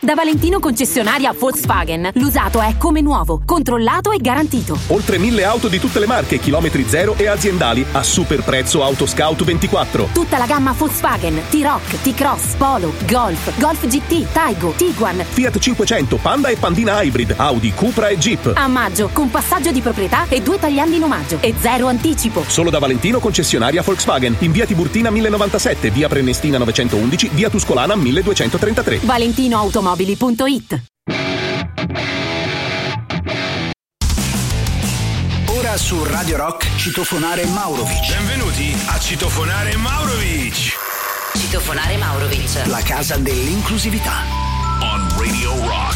Da Valentino concessionaria Volkswagen, l'usato è come nuovo, controllato e garantito. Oltre 1000 auto di tutte le marche, chilometri zero e aziendali a super prezzo Autoscout 24. Tutta la gamma Volkswagen, T-Roc, T-Cross, Polo, Golf, Golf GT, Taigo, Tiguan, Fiat 500, Panda e Pandina Hybrid, Audi, Cupra e Jeep. a maggio con passaggio di proprietà e 2 tagliandi in omaggio e 0 anticipo. Solo da Valentino concessionaria Volkswagen, in via Tiburtina 1097, via Prenestina 911, via Tuscolana 1233. ValentinoAutomobili.it. Ora su Radio Rock Citofonare Maurovic. Benvenuti a Citofonare Maurovic. Citofonare Maurovic. La casa dell'inclusività. On Radio Rock.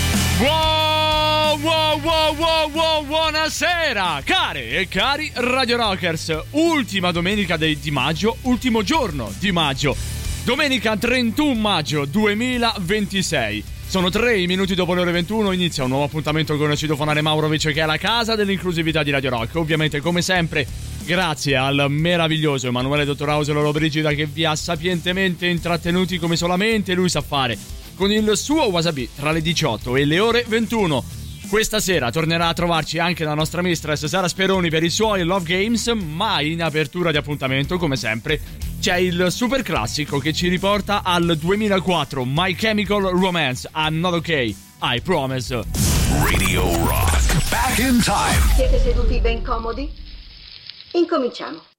Buonasera, care e cari Radio Rockers. Ultima domenica di maggio, ultimo giorno di maggio. Domenica 31 maggio 2026. Sono 3 minuti dopo le ore 21, inizia un nuovo appuntamento con Citofonare Maurovic, che è la casa dell'inclusività di Radio Rock. Ovviamente, come sempre, grazie al meraviglioso Emanuele Dottorauso Lollobrigida, che vi ha sapientemente intrattenuti come solamente lui sa fare, con il suo Wasabi tra le 18 e le ore 21. Questa sera tornerà a trovarci anche la nostra mistress Sara Speroni per i suoi Love Games, ma in apertura di appuntamento, come sempre, c'è il super classico che ci riporta al 2004, My Chemical Romance, I'm Not Okay, I Promise. Radio Rock. Back in time. Siete seduti ben comodi? Incominciamo.